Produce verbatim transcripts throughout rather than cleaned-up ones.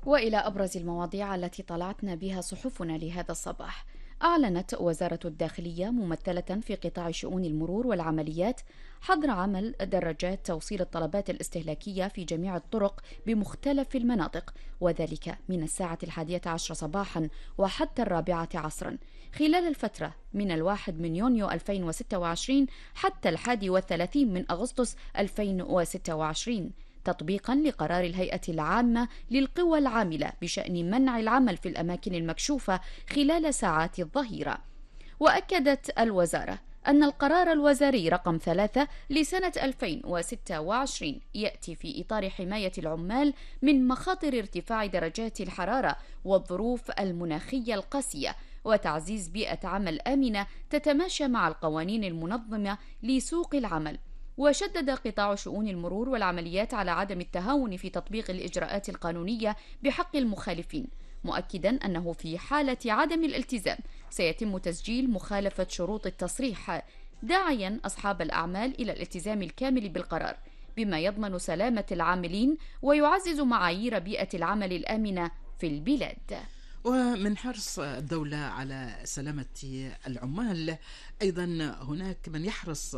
وإلى أبرز المواضيع التي طلعتنا بها صحفنا لهذا الصباح. أعلنت وزارة الداخلية ممثلة في قطاع شؤون المرور والعمليات حظر عمل دراجات توصيل الطلبات الاستهلاكية في جميع الطرق بمختلف المناطق، وذلك من الساعة الحادية عشر صباحا وحتى الرابعة عصرا خلال الفترة من الواحد من يونيو ألفين وستة وعشرين حتى الحادي والثلاثين من أغسطس ألفين وستة وعشرين، تطبيقا لقرار الهيئة العامة للقوى العاملة بشأن منع العمل في الأماكن المكشوفة خلال ساعات الظهيرة. وأكدت الوزارة أن القرار الوزاري رقم ثلاثة لسنة ألفين وستة وعشرين يأتي في إطار حماية العمال من مخاطر ارتفاع درجات الحرارة والظروف المناخية القاسية، وتعزيز بيئة عمل آمنة تتماشى مع القوانين المنظمة لسوق العمل. وشدد قطاع شؤون المرور والعمليات على عدم التهاون في تطبيق الإجراءات القانونية بحق المخالفين، مؤكدا أنه في حالة عدم الالتزام سيتم تسجيل مخالفة شروط التصريح، داعيا أصحاب الأعمال إلى الالتزام الكامل بالقرار بما يضمن سلامة العاملين ويعزز معايير بيئة العمل الآمنة في البلاد. ومن حرص الدولة على سلامة العمال، أيضا هناك من يحرص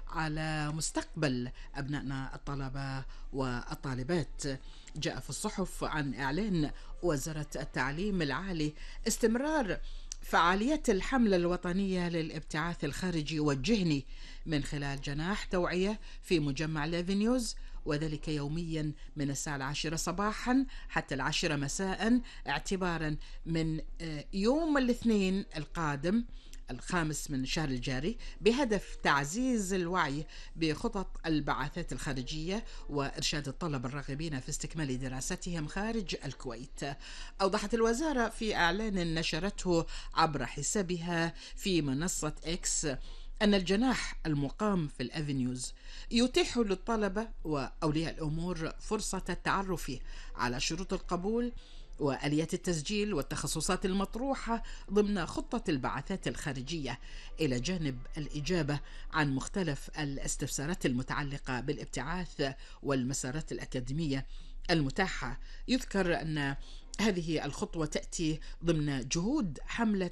على مستقبل أبنائنا الطلبة والطالبات. جاء في الصحف عن إعلان وزارة التعليم العالي استمرار فعاليات الحملة الوطنية للابتعاث الخارجي والجهني من خلال جناح توعية في مجمع لافينيوز، وذلك يوميا من الساعة العاشرة صباحا حتى العاشرة مساء اعتبارا من يوم الاثنين القادم الخامس من الشهر الجاري، بهدف تعزيز الوعي بخطط البعثات الخارجية وإرشاد الطلبة الراغبين في استكمال دراستهم خارج الكويت. أوضحت الوزارة في إعلان نشرته عبر حسابها في منصة إكس أن الجناح المقام في الأفنيوز يتيح للطلبة وأولياء الأمور فرصة التعرف على شروط القبول وآليات التسجيل والتخصصات المطروحة ضمن خطة البعثات الخارجية، إلى جانب الإجابة عن مختلف الاستفسارات المتعلقة بالابتعاث والمسارات الأكاديمية المتاحة. يذكر أن هذه الخطوة تأتي ضمن جهود حملة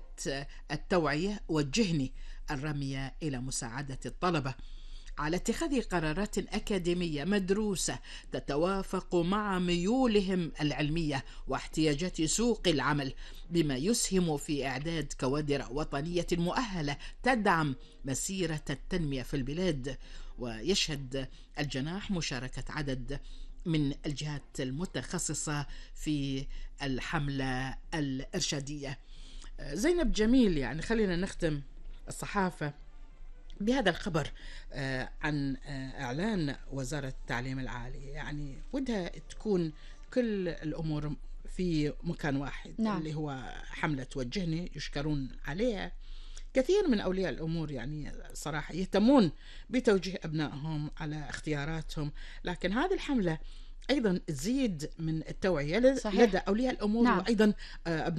التوعية والجهني الرامية إلى مساعدة الطلبة على اتخاذ قرارات أكاديمية مدروسة تتوافق مع ميولهم العلمية واحتياجات سوق العمل، بما يسهم في إعداد كوادر وطنية مؤهلة تدعم مسيرة التنمية في البلاد. ويشهد الجناح مشاركة عدد من الجهات المتخصصة في الحملة الإرشادية. زينب جميل، يعني خلينا نختم الصحافة بهذا الخبر عن إعلان وزارة التعليم العالي. يعني ودها تكون كل الأمور في مكان واحد. نعم. اللي هو حملة وجهني يشكرون عليها كثير من أولياء الأمور، يعني صراحة يهتمون بتوجيه أبنائهم على اختياراتهم، لكن هذه الحملة أيضا تزيد من التوعية لدى أولياء الأمور. نعم. وأيضا